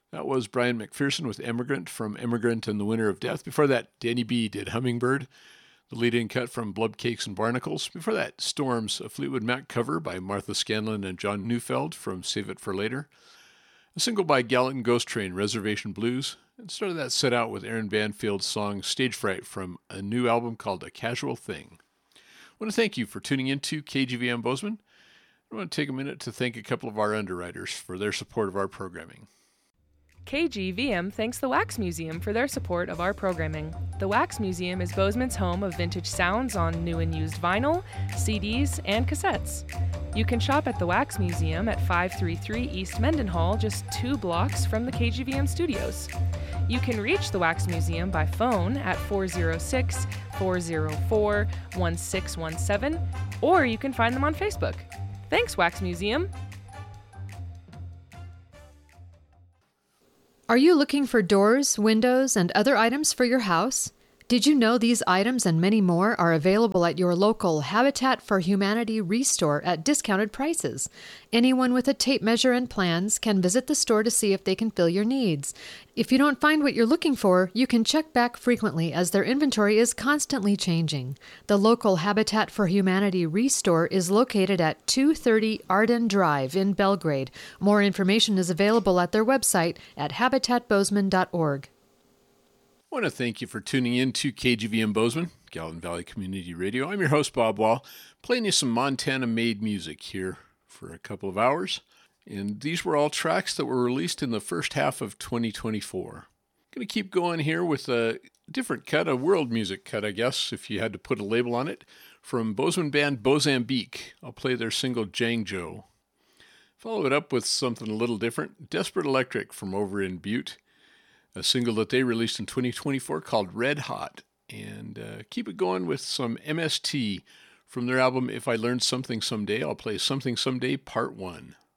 That was Brian McPherson with Emigrant from Emigrant and the Winner of Death. Before that, Danny B did Hummingbird, the lead-in cut from Blub Cakes and Barnacles. Before that, Storms, a Fleetwood Mac cover by Martha Scanlon and John Neufeld from Save It for Later. A single by Gallant and Ghost Train, Reservation Blues. And started that set out with Aaron Banfield's song Stage Fright from a new album called A Casual Thing. I want to thank you for tuning into KGVM Bozeman. I want to take a minute to thank a couple of our underwriters for their support of our programming. KGVM thanks the Wax Museum for their support of our programming. The Wax Museum is Bozeman's home of vintage sounds on new and used vinyl, CDs, and cassettes. You can shop at the Wax Museum at 533 East Mendenhall, just 2 blocks from the KGVM studios. You can reach the Wax Museum by phone at 406-404-1617, or you can find them on Facebook. Thanks, Wax Museum! Are you looking for doors, windows, and other items for your house? Did you know these items and many more are available at your local Habitat for Humanity Restore at discounted prices? Anyone with a tape measure and plans can visit the store to see if they can fill your needs. If you don't find what you're looking for, you can check back frequently as their inventory is constantly changing. The local Habitat for Humanity Restore is located at 230 Arden Drive in Belgrade. More information is available at their website at habitatbozeman.org. I want to thank you for tuning in to KGVM Bozeman, Gallatin Valley Community Radio. I'm your host, Bob Wall, playing you some Montana-made music here for a couple of hours. And these were all tracks that were released in the first half of 2024. Going to keep going here with a different cut, a world music cut, I guess, if you had to put a label on it, from Bozeman band Bozambique. I'll play their single Jangjo. Follow it up with something a little different, Desperate Electric from over in Butte. A single that they released in 2024 called Red Hot. And keep it going with some MST from their album If I Learned Something Someday. I'll play Something Someday Part 1.